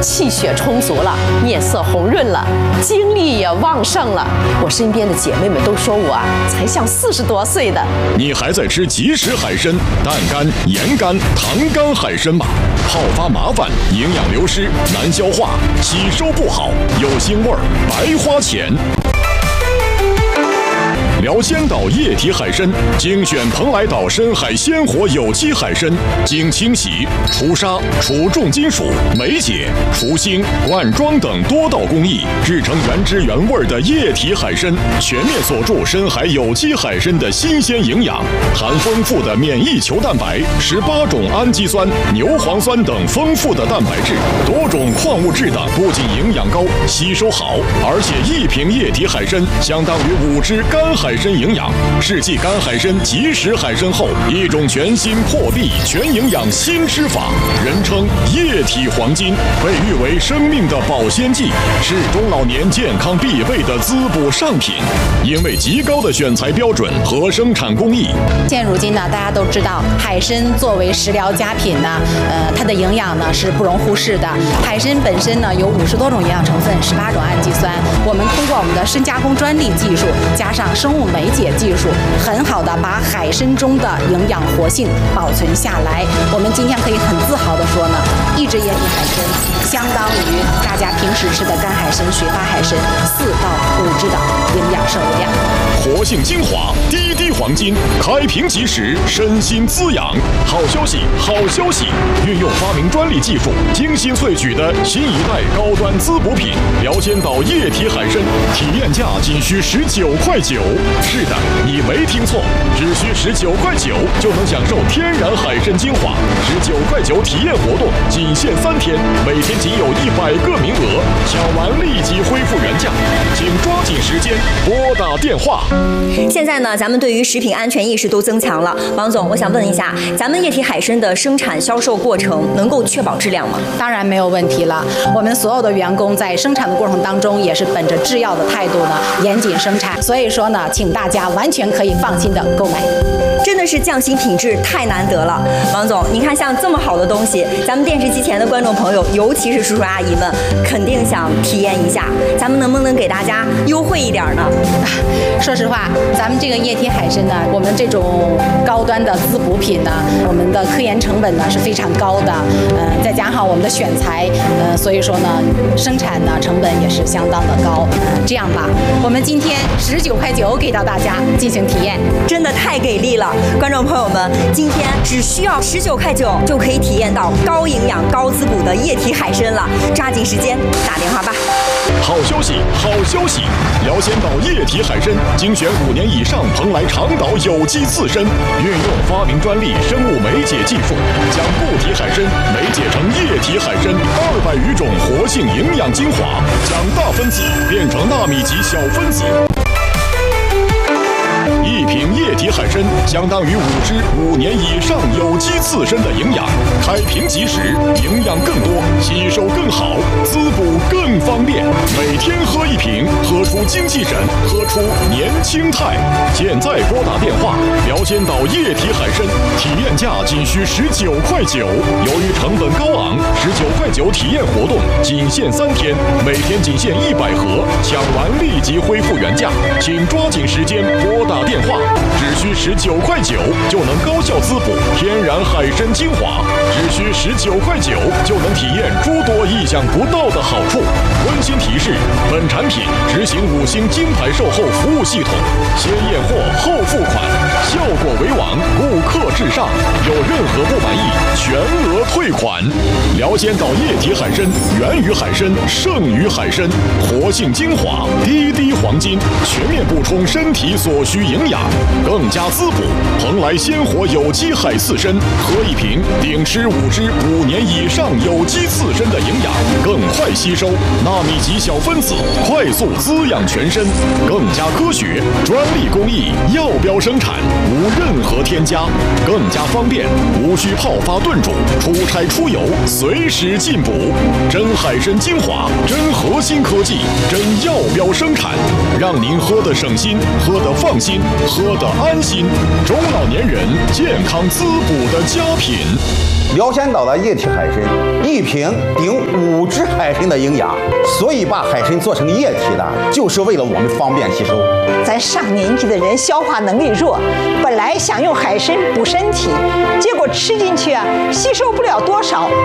气血充足了，面色红润了，精力也旺盛了。我身边的姐妹们都说我才像40多岁的。 你还在吃即食海参、蛋干、盐干、糖干海参吗？泡发麻烦，营养流失，难消化，吸收不好，有腥味儿，白花钱。辽仙岛液体海参，精选蓬莱岛深海鲜活有机海参，经清洗、除沙、除重金属、酶解、除腥、灌装等多道工艺，制成原汁原味的液体海参，全面锁住深海有机海参的新鲜营养，含丰富的免疫球蛋白、18种氨基酸、牛磺酸等丰富的蛋白质，多种矿物质等，不仅营养高、吸收好，而且一瓶液体海参相当于5只干海参营养，是继干海参、即食海参后一种全新破壁全营养新吃法，人称液体黄金，被誉为生命的保鲜剂，是中老年健康必备的滋补上品。因为极高的选材标准和生产工艺， 现如今呢，大家都知道海参作为食疗佳品呢，它的营养呢是不容忽视的。海参本身呢有50多种营养成分，18种氨基酸，我们通过我们的深加工专利技术，加上生物酶解技术，很好的把海参中的营养活性保存下来。我们今天可以很自豪的说呢，一只液体海参相当于大家平时吃的干海参、雪花海参4到5只的营养摄入量。 活性精华，滴滴黄金，开瓶即食，身心滋养。好消息，好消息！运用发明专利技术，精心萃取的新一代高端滋补品辽仙岛液体海参，体验价仅需19.9块。是的，你没听错，只需19.9块就能享受天然海参精华。19.9块体验活动仅限3天，每天仅有100个名额，抢完立即恢复原价，请抓紧时间拨打电话。 现在呢，咱们对于食品安全意识都增强了。王总，我想问一下，咱们液体海参的生产销售过程能够确保质量吗？ 当然没有问题了。我们所有的员工在生产的过程当中，也是本着制药的态度呢，严谨生产。所以说呢，请大家完全可以放心的购买。 真的是匠心品质太难得了。王总，你看像这么好的东西，咱们电视机前的观众朋友，尤其是叔叔阿姨们，肯定想体验一下。咱们能不能给大家优惠一点呢？ 说实话，咱们这个液体海参呢，我们这种高端的滋补品呢，我们的科研成本呢是非常高的，再加上我们的选材，所以说呢，生产呢成本也是相当的高。这样吧，我们今天19.9块给到大家进行体验， 真的太给力了！观众朋友们，今天只需要19.9块就可以体验到高营养、高滋补的液体海参了，抓紧时间打电话吧！ 好消息，好消息！辽仙岛液体海参精选5年以上蓬莱长岛有机刺参，运用发明专利生物酶解技术，将固体海参酶解成液体海参200余种活性营养精华，将大分子变成纳米级小分子。一瓶液体海参相当于5只5年以上有机刺参的营养，开瓶即食，营养更多，吸收更好，滋补更方便。每天喝1瓶，喝出精气神，喝出年轻态。现在拨打电话，辽仙岛液体海参体验价仅需19.9块。由于成本高昂，19.9块体验活动仅限3天，每天仅限100盒，抢完立即恢复原价，请抓紧时间拨打电话，只需19.9块就能高效滋补天然海参精华，只需19.9块就能体验诸多意想不到的好处。温馨提示：本产品执行5星金牌售后服务系统，先验货后付款，效果为王，顾客至上。有任何不满意，全额退款。辽仙岛液体海参源于海参，胜于海参，活性精华，滴滴黄金，全面补充身体所需营养，更加滋补。蓬莱鲜活有机海刺参，喝1瓶顶吃5只5年以上有机刺参的营养，更快吸收纳米级小分子，快速滋养全身，更加科学，专利工艺，药标生产，无任何添加，更加方便，无需泡发炖煮，出差出游随时进补。真海参精华，真核心科技，真药标生产，让您喝得省心，喝得放心，喝得安心。中老年人健康滋补的佳品。 辽仙岛的液体海参1瓶顶5只海参的营养，所以把海参做成液体的，就是为了我们方便吸收。 咱上年纪的人消化能力弱，本来想用海参补身体，结果吃进去啊，吸收不了多少，